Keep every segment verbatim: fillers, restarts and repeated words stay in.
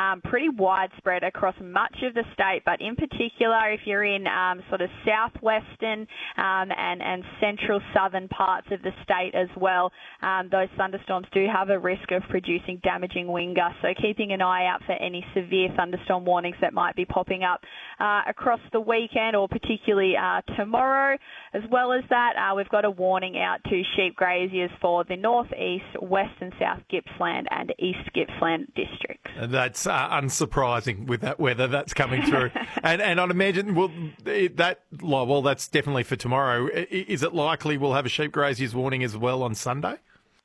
um, pretty widespread across much of the state, but in particular, if you're in um, sort of southwestern um, and, and central southern parts of the state as well, um, those thunderstorms do have a risk of producing damaging wind gusts. So keeping an eye out for any severe thunderstorm warnings that might be popping up uh, across the weekend, or particularly uh, tomorrow. As well as that, uh, we've got a warning out to sheep graziers for the northeast, west and south Gippsland and east Gippsland districts. That's uh, unsurprising with that weather that's coming through. and and I'd imagine, well, that well, that's definitely for tomorrow. Is it likely we'll have a sheep graziers warning as well on Sunday?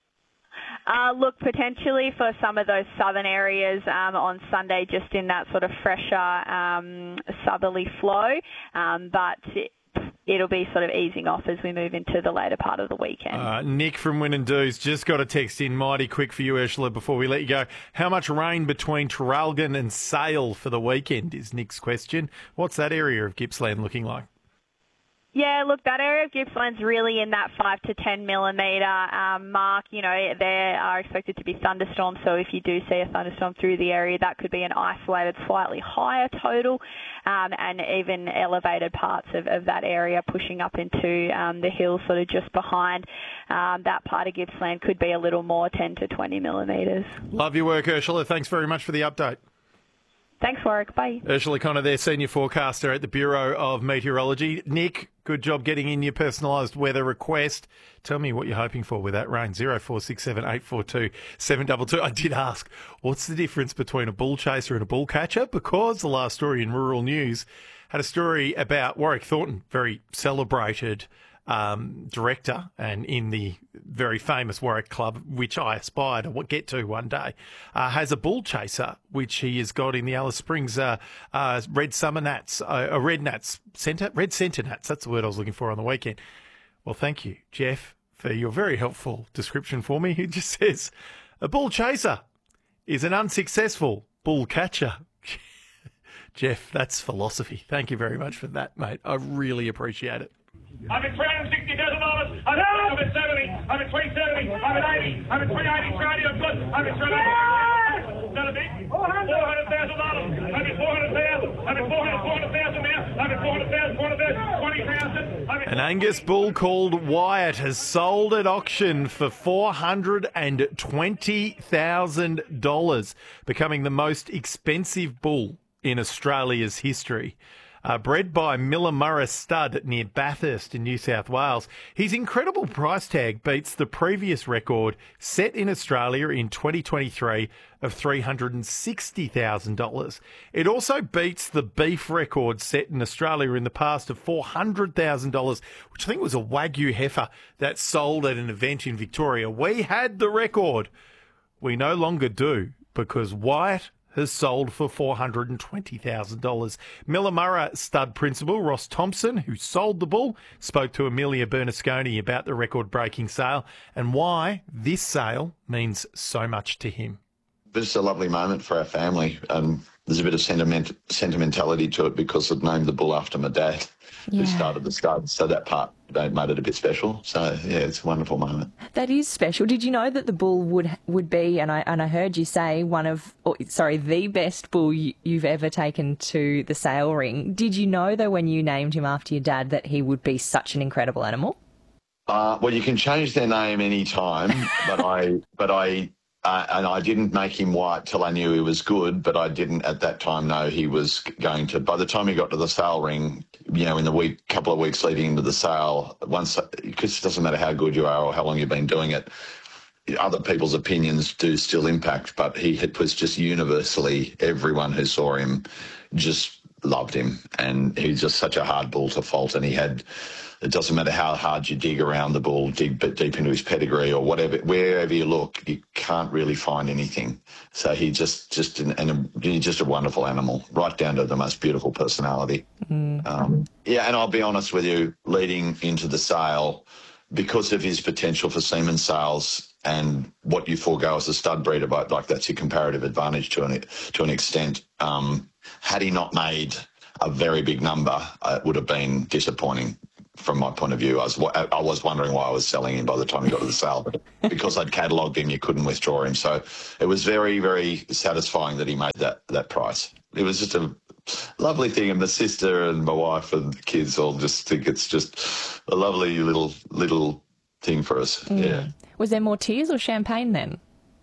Uh, look, potentially for some of those southern areas um, on Sunday, just in that sort of fresher um, southerly flow, um, but it, it'll be sort of easing off as we move into the later part of the weekend. Uh, Nick from Winandoo's just got a text in mighty quick for you, Ursula, before we let you go. How much rain between Traralgon and Sale for the weekend is Nick's question. What's that area of Gippsland looking like? Yeah, look, that area of Gippsland's really in that five to ten millimetre um, mark. You know, there are expected to be thunderstorms, so if you do see a thunderstorm through the area, that could be an isolated, slightly higher total, um, and even elevated parts of, of that area pushing up into um, the hills sort of just behind um, that part of Gippsland could be a little more, ten to twenty millimetres. Love your work, Ursula. Thanks very much for the update. Thanks, Warwick. Bye. Ursula Connor there, Senior Forecaster at the Bureau of Meteorology. Nick, good job getting in your personalised weather request. Tell me what you're hoping for with that rain. zero four six seven eight four two seven two two. I did ask, what's the difference between a bull chaser and a bull catcher? Because the last story in Rural News had a story about Warwick Thornton, very celebrated Um, director and in the very famous Warwick Club, which I aspire to get to one day, uh, has a bull chaser, which he has got in the Alice Springs uh, uh, Red Summer Nats, uh, a Red Nats Centre, Red Centre Nats, that's the word I was looking for on the weekend. Well, thank you, Jeff, for your very helpful description for me. He just says, a bull chaser is an unsuccessful bull catcher. Jeff, that's philosophy. Thank you very much for that, mate. I really appreciate it. I'm at three hundred sixty thousand dollars. I'm at seventy. I'm at three seventy. I'm at eighty. I'm at three eighty. Charlie, I'm good. I'm at three hundred. Is that a big? four hundred thousand dollars. I'm at four hundred thousand. I'm at four hundred, four hundred thousand now. I'm at four hundred thousand, four hundred thousand, twenty thousand. An Angus bull called Wyatt has sold at auction for four hundred twenty thousand dollars, becoming the most expensive bull in Australia's history. Uh, bred by Millamurra Stud near Bathurst in New South Wales, his incredible price tag beats the previous record set in Australia in twenty twenty-three of three hundred sixty thousand dollars. It also beats the beef record set in Australia in the past of four hundred thousand dollars, which I think was a Wagyu heifer that sold at an event in Victoria. We had the record. We no longer do, because Wyatt has sold for four hundred twenty thousand dollars. Millamurra Stud principal Ross Thompson, who sold the bull, spoke to Amelia Bernasconi about the record-breaking sale and why this sale means so much to him. It's a lovely moment for our family. Um, there's a bit of sentiment, sentimentality to it because I've named the bull after my dad, yeah. who started the stud. So that part made it a bit special. So, yeah, it's a wonderful moment. That is special. Did you know that the bull would would be, and I and I heard you say, one of, or, sorry, the best bull you, you've ever taken to the sale ring? Did you know, though, when you named him after your dad, that he would be such an incredible animal? Uh, well, you can change their name any time, but I, but I, uh, and I didn't make him white till I knew he was good, but I didn't at that time know he was going to. By the time he got to the sale ring, you know, in the week, couple of weeks leading into the sale, once, because it doesn't matter how good you are or how long you've been doing it, other people's opinions do still impact, but he had, was just universally, everyone who saw him just loved him, and he's just such a hard bull to fault, and he had, it doesn't matter how hard you dig around the bull, dig deep into his pedigree or whatever, wherever you look, you can't really find anything. So he just, just an, an, he's just a wonderful animal, right down to the most beautiful personality. Mm. Um, yeah, and I'll be honest with you, leading into the sale, because of his potential for semen sales and what you forego as a stud breeder, but like that's your comparative advantage to an to an extent. Um, had he not made a very big number, uh, it would have been disappointing from my point of view. I was I was wondering why I was selling him by the time he got to the sale, but because I'd catalogued him, you couldn't withdraw him. So it was very, very satisfying that he made that that price. It was just a lovely thing, and the sister and my wife and the kids all just think it's just a lovely little little thing for us. Mm. Yeah. Was there more tears or champagne then?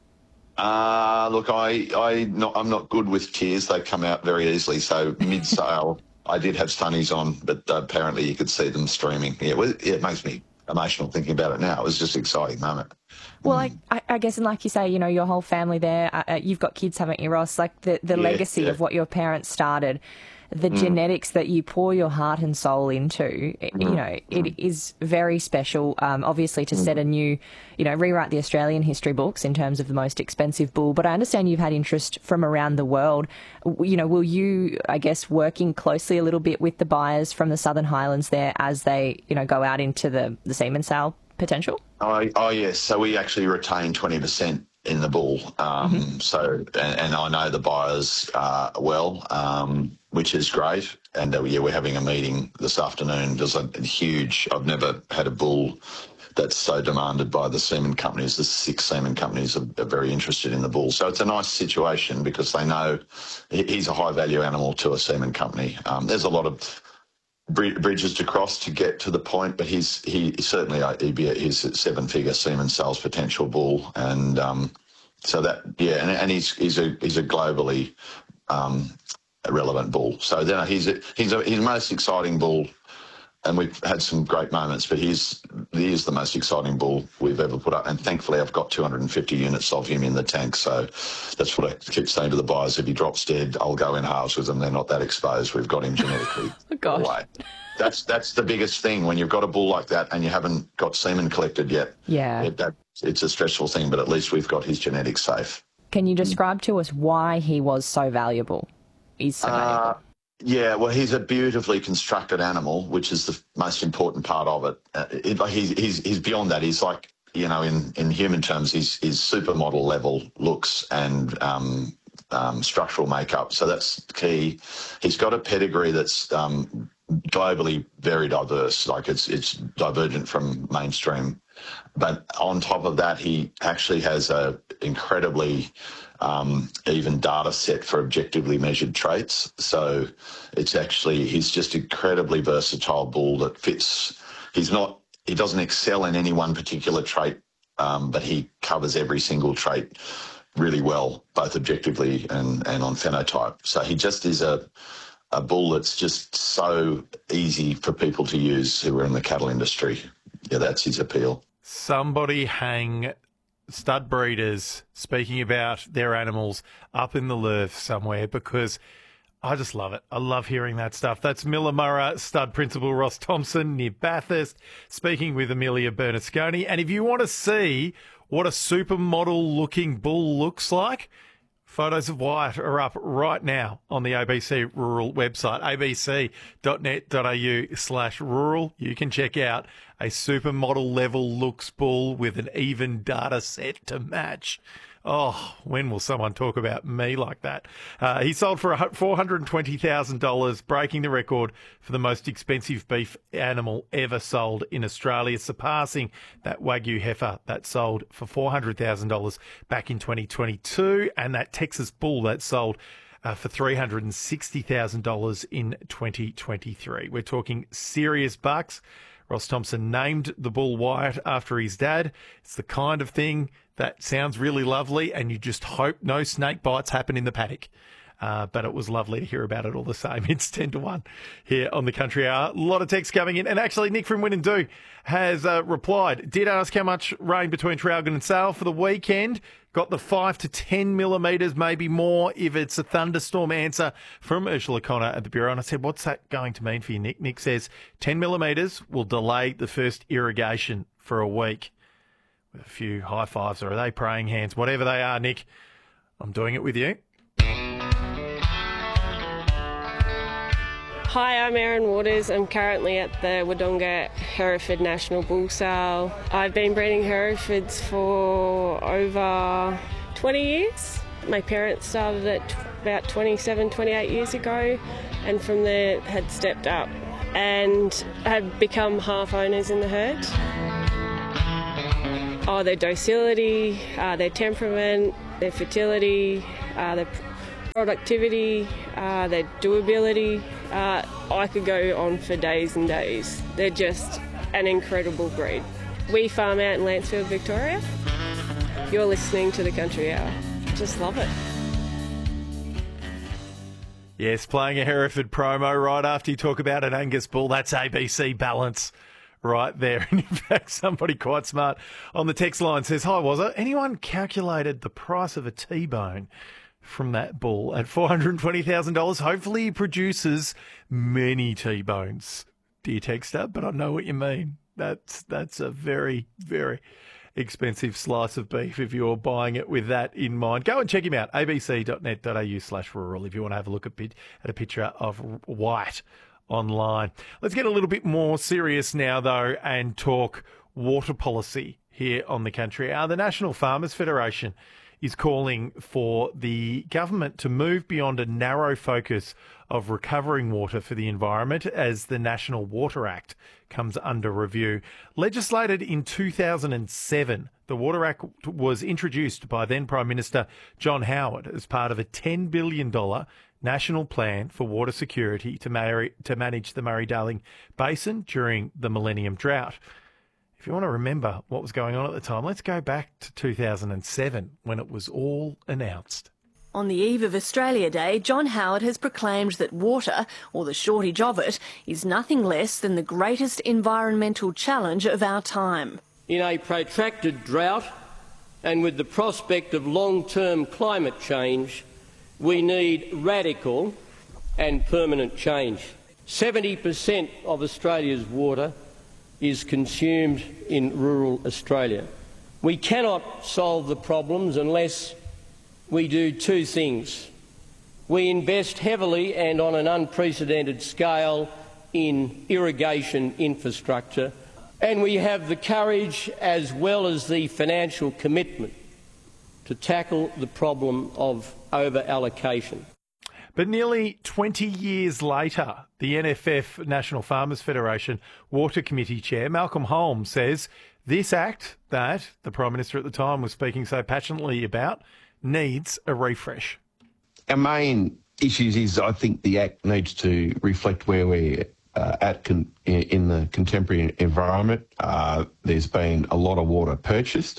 Uh, look, I, I not, I'm not good with tears. They come out very easily. So mid-sale, I did have sunnies on, but apparently you could see them streaming. Yeah, it, was, it makes me emotional thinking about it now. It was just an exciting moment. Well, I, I guess, and like you say, you know, your whole family there, uh, you've got kids, haven't you, Ross? Like the, the yeah, legacy yeah. of what your parents started, the mm. genetics that you pour your heart and soul into, mm. you know, it is very special, um, obviously, to mm. set a new, you know, rewrite the Australian history books in terms of the most expensive bull. But I understand you've had interest from around the world. You know, will you, I guess, working closely a little bit with the buyers from the Southern Highlands there as they, you know, go out into the, the semen sale potential? Oh, oh, yes. So we actually retain twenty percent in the bull. Um, mm-hmm. So, and, and I know the buyers uh, well, um, which is great. And uh, yeah, we're having a meeting this afternoon. There's a, a huge, I've never had a bull that's so demanded by the semen companies. The six semen companies are, are very interested in the bull. So it's a nice situation because they know he's a high value animal to a semen company. Um, there's a lot of bridges to cross to get to the point, but he's he certainly he'd be a, he's a seven-figure semen sales potential bull, and um, so that yeah, and, and he's he's a he's a globally um, relevant bull. So then he's a, he's a, he's the most exciting bull, and we've had some great moments, but he's he is the most exciting bull we've ever put up, and thankfully I've got two hundred fifty units of him in the tank. So that's what I keep saying to the buyers: if he drops dead, I'll go in halves with them. They're not that exposed. We've got him genetically. Oh, gosh. Away. That's that's the biggest thing when you've got a bull like that and you haven't got semen collected yet. Yeah, it, that, it's a stressful thing, but at least we've got his genetics safe. Can you describe to us why he was so valuable? He's so valuable. Uh, Yeah, well, he's a beautifully constructed animal, which is the most important part of it. Uh, it he's, he's, he's beyond that. He's like, you know, in, in human terms, he's, he's supermodel level looks and um, um, structural makeup. So that's key. He's got a pedigree that's um, globally very diverse. Like it's it's divergent from mainstream. But on top of that, he actually has a incredibly um, even data set for objectively measured traits. So it's actually, he's just incredibly versatile bull that fits. He's not, he doesn't excel in any one particular trait, um, but he covers every single trait really well, both objectively and, and on phenotype. So he just is a, a bull that's just so easy for people to use who are in the cattle industry. Yeah, that's his appeal. Somebody hang stud breeders speaking about their animals up in the Lerth somewhere, because I just love it. I love hearing that stuff. That's Millamurra stud principal Ross Thompson near Bathurst speaking with Amelia Bernasconi. And if you want to see what a supermodel looking bull looks like, photos of Wyatt are up right now on the A B C Rural website, a b c dot net dot a u slash rural. You can check out a supermodel level looks bull with an even data set to match. Oh, when will someone talk about me like that? Uh, he sold for four hundred twenty thousand dollars, breaking the record for the most expensive beef animal ever sold in Australia, surpassing that Wagyu heifer that sold for four hundred thousand dollars back in twenty twenty-two, and that Texas bull that sold uh, for three hundred sixty thousand dollars in twenty twenty-three. We're talking serious bucks. Ross Thompson named the bull Wyatt after his dad. It's the kind of thing that sounds really lovely, and you just hope no snake bites happen in the paddock. Uh, but it was lovely to hear about it all the same. It's ten to one here on the Country Hour. A lot of texts coming in. And actually, Nick from Winnendoo has uh, replied. Did ask how much rain between Traralgon and Sale for the weekend. Got the five to ten millimetres, maybe more, if it's a thunderstorm answer from Ursula Connor at the Bureau. And I said, what's that going to mean for you, Nick? Nick says ten millimetres will delay the first irrigation for a week. With a few high fives, or are they praying hands? Whatever they are, Nick, I'm doing it with you. Hi, I'm Erin Waters. I'm currently at the Wodonga Hereford National Bull Sale. I've been breeding Herefords for over twenty years. My parents started it about twenty-seven, twenty-eight years ago, and from there had stepped up and have become half owners in the herd. Oh, their docility, uh, their temperament, their fertility, uh, their productivity, uh, their doability. Uh, I could go on for days and days. They're just an incredible breed. We farm out in Lancefield, Victoria. You're listening to the Country Hour. Just love it. Yes, playing a Hereford promo right after you talk about an Angus bull. That's A B C Balance right there. And in fact, somebody quite smart on the text line says, hi, was it? Anyone calculated the price of a T-bone from that bull at four hundred twenty thousand dollars? Hopefully he produces many T-bones, dear texter, but I know what you mean. That's, that's a very, very expensive slice of beef if you're buying it with that in mind. Go and check him out, abc.net.au slash rural if you want to have a look at, at a picture of White online. Let's get a little bit more serious now, though, and talk water policy here on the Country Hour. The National Farmers Federation is calling for the government to move beyond a narrow focus of recovering water for the environment as the National Water Act comes under review. Legislated in two thousand seven, the Water Act was introduced by then Prime Minister John Howard as part of a ten billion dollars national plan for water security to, marry, to manage the Murray-Darling Basin during the Millennium Drought. If you want to remember what was going on at the time, let's go back to two thousand seven when it was all announced. On the eve of Australia Day, John Howard has proclaimed that water, or the shortage of it, is nothing less than the greatest environmental challenge of our time. In a protracted drought and with the prospect of long-term climate change, we need radical and permanent change. seventy percent of Australia's water is consumed in rural Australia. We cannot solve the problems unless we do two things. We invest heavily and on an unprecedented scale in irrigation infrastructure, and we have the courage as well as the financial commitment to tackle the problem of over-allocation. But nearly twenty years later, the N F F, National Farmers Federation Water Committee Chair Malcolm Holmes says this act that the Prime Minister at the time was speaking so passionately about needs a refresh. Our main issues is I think the Act needs to reflect where we're uh, at con- in the contemporary environment. Uh, there's been a lot of water purchased,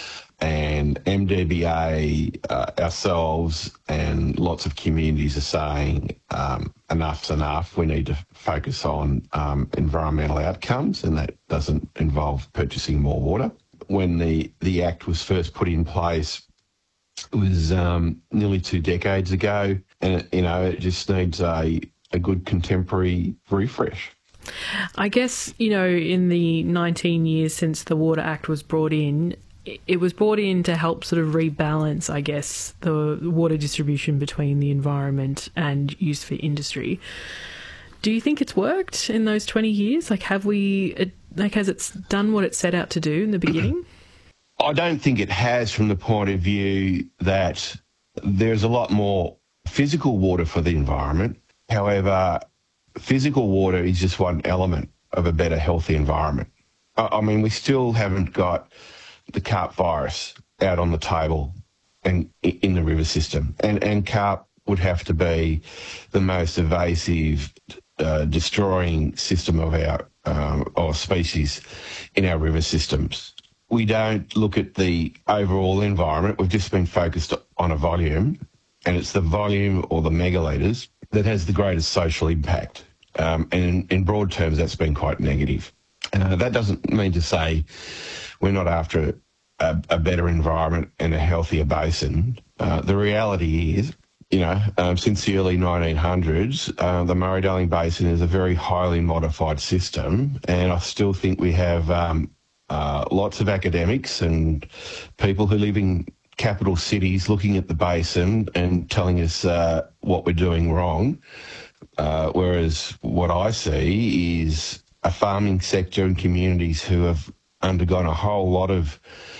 and M D B A, uh, ourselves and lots of communities are saying um, enough's enough. We need to focus on um, environmental outcomes, and that doesn't involve purchasing more water. When the, the Act was first put in place, it was um, nearly two decades ago, and, you know, it just needs a, a good contemporary refresh. I guess, you know, in the nineteen years since the Water Act was brought in, it was brought in to help sort of rebalance, I guess, the water distribution between the environment and use for industry. Do you think it's worked in those twenty years? Like, have we, like, has it done what it set out to do in the beginning? I don't think it has, from the point of view that there's a lot more physical water for the environment. However, physical water is just one element of a better, healthy environment. I mean, we still haven't got the carp virus out on the table and in the river system. And, and carp would have to be the most evasive, uh, destroying system of our uh, of species in our river systems. We don't look at the overall environment. We've just been focused on a volume, and it's the volume or the megalitres that has the greatest social impact. Um, and in, in broad terms, that's been quite negative. Uh, that doesn't mean to say we're not after a, a better environment and a healthier basin. Uh, the reality is, you know, um, since the early nineteen hundreds, uh, the Murray-Darling Basin is a very highly modified system, and I still think we have um, Uh, lots of academics and people who live in capital cities looking at the basin and telling us uh, what we're doing wrong, uh, whereas what I see is a farming sector and communities who have undergone a whole lot of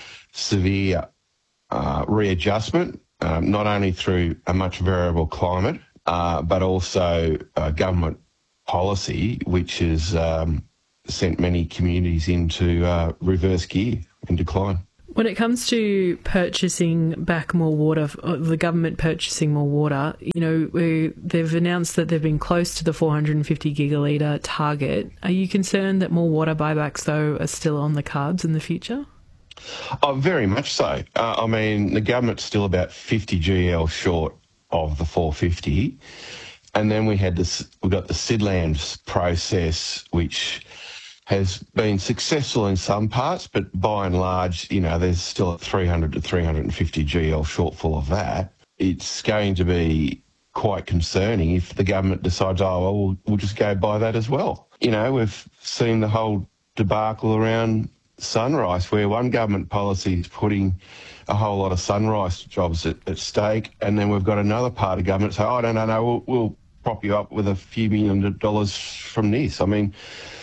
severe uh, readjustment, um, not only through a much variable climate, uh, but also uh, government policy, which has um, sent many communities into uh, reverse gear and decline. When it comes to purchasing back more water, the government purchasing more water, you know, we, they've announced that they've been close to the four hundred fifty gigalitre target. Are you concerned that more water buybacks, though, are still on the cards in the future? Oh, very much so. Uh, I mean, the government's still about fifty G L short of the four fifty. And then we had this, we got the Sidlands process, which has been successful in some parts, but by and large, you know, there's still a three hundred to three hundred fifty G L shortfall of that. It's going to be quite concerning if the government decides, oh, well, we'll, we'll just go by that as well. You know, we've seen the whole debacle around Sunrise, where one government policy is putting a whole lot of Sunrise jobs at, at stake, and then we've got another part of government say, oh, no, no, no, we'll, we'll prop you up with a few million dollars from this. I mean,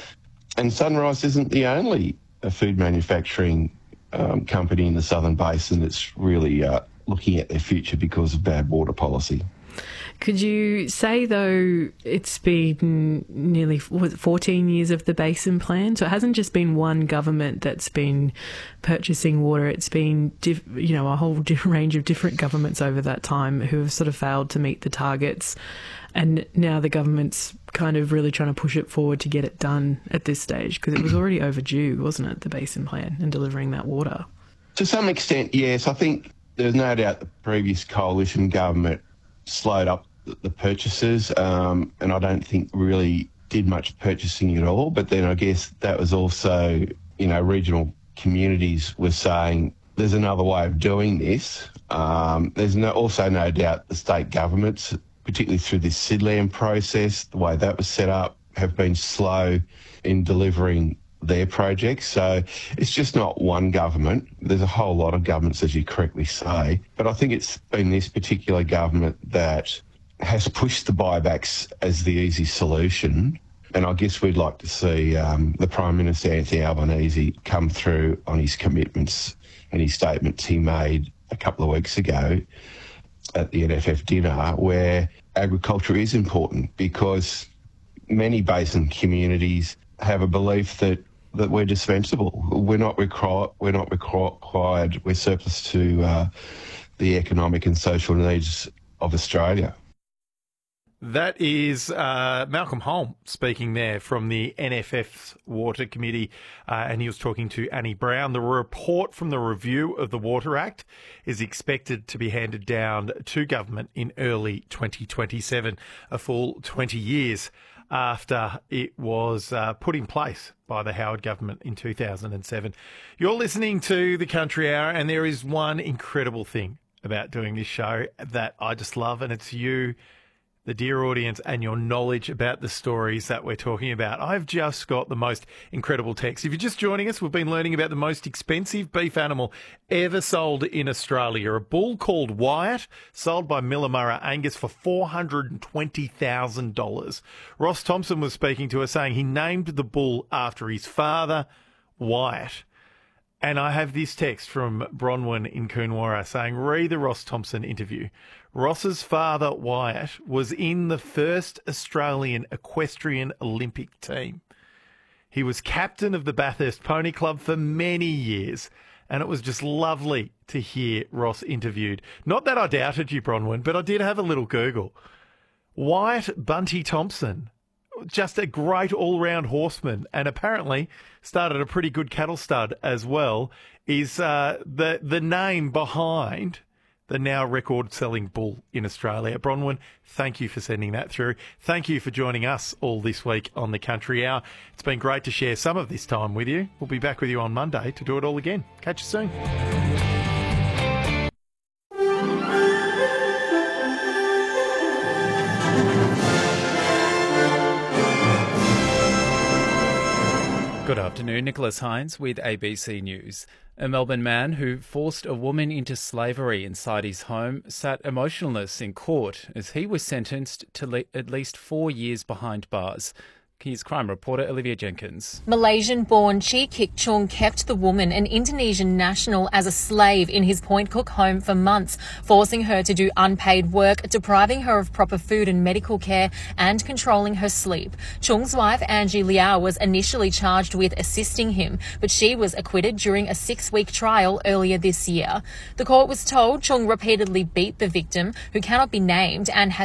and Sunrise isn't the only uh, food manufacturing um, company in the Southern Basin that's really uh, looking at their future because of bad water policy. Could you say, though, it's been nearly fourteen years of the Basin Plan? So it hasn't just been one government that's been purchasing water. It's been, diff, you know, a whole range of different governments over that time who have sort of failed to meet the targets. And now the government's kind of really trying to push it forward to get it done at this stage, because it was already overdue, wasn't it, the Basin Plan and delivering that water? To some extent, yes. I think there's no doubt the previous coalition government slowed up the purchases, um, and I don't think really did much purchasing at all. But then I guess that was also, you know, regional communities were saying there's another way of doing this. Um, there's no, also no doubt the state governments, particularly through this Sidland process, the way that was set up, have been slow in delivering their projects. So it's just not one government. There's a whole lot of governments, as you correctly say. But I think it's been this particular government that has pushed the buybacks as the easy solution. And I guess we'd like to see um, the Prime Minister, Anthony Albanese, come through on his commitments and his statements he made a couple of weeks ago at the N F F dinner, where agriculture is important, because many basin communities have a belief that, that we're dispensable. We're not, requ- we're not required, we're surplus to uh, the economic and social needs of Australia. That is uh, Malcolm Holm speaking there from the N F F's Water Committee, uh, and he was talking to Annie Brown. The report from the review of the Water Act is expected to be handed down to government in early twenty twenty-seven, a full twenty years after it was uh, put in place by the Howard government in two thousand seven. You're listening to The Country Hour, and there is one incredible thing about doing this show that I just love, and it's you, the dear audience, and your knowledge about the stories that we're talking about. I've just got the most incredible text. If you're just joining us, we've been learning about the most expensive beef animal ever sold in Australia, a bull called Wyatt, sold by Millamurra Angus for four hundred twenty thousand dollars. Ross Thompson was speaking to us, saying he named the bull after his father, Wyatt. And I have this text from Bronwyn in Coonawarra saying, read the Ross Thompson interview. Ross's father, Wyatt, was in the first Australian equestrian Olympic team. He was captain of the Bathurst Pony Club for many years, and it was just lovely to hear Ross interviewed. Not that I doubted you, Bronwyn, but I did have a little Google. Wyatt Bunty Thompson, just a great all-round horseman, and apparently started a pretty good cattle stud as well, is uh, the the name behind the now record-selling bull in Australia. Bronwyn, thank you for sending that through. Thank you for joining us all this week on The Country Hour. It's been great to share some of this time with you. We'll be back with you on Monday to do it all again. Catch you soon. Good afternoon, Nicholas Hines with A B C News. A Melbourne man who forced a woman into slavery inside his home sat emotionless in court as he was sentenced to le- at least four years behind bars. Here's crime reporter Olivia Jenkins. Malaysian-born Chi Kik Chung kept the woman, an Indonesian national, as a slave in his Point Cook home for months, forcing her to do unpaid work, depriving her of proper food and medical care, and controlling her sleep. Chung's wife, Angie Liao, was initially charged with assisting him, but she was acquitted during a six-week trial earlier this year. The court was told Chung repeatedly beat the victim, who cannot be named, and has